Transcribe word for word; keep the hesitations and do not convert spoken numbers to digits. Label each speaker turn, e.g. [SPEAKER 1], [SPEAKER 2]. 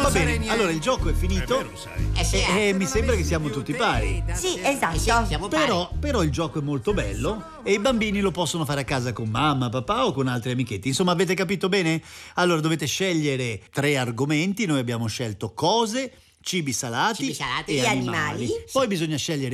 [SPEAKER 1] Va bene, allora il gioco è finito.
[SPEAKER 2] È vero, sai.
[SPEAKER 3] Eh sì,
[SPEAKER 1] E
[SPEAKER 3] eh.
[SPEAKER 1] mi sembra che siamo tutti pari.
[SPEAKER 4] Sì,
[SPEAKER 3] Eh
[SPEAKER 4] esatto.
[SPEAKER 3] sì, siamo pari.
[SPEAKER 1] Però, però il gioco è molto bello e i bambini lo possono fare a casa con mamma, papà o con altri amichetti. Insomma, avete capito bene? Allora dovete scegliere tre argomenti. Noi abbiamo scelto cose, cibi salati,
[SPEAKER 3] Cibi salati
[SPEAKER 1] e
[SPEAKER 4] e
[SPEAKER 1] animali.
[SPEAKER 4] animali.
[SPEAKER 1] Poi bisogna scegliere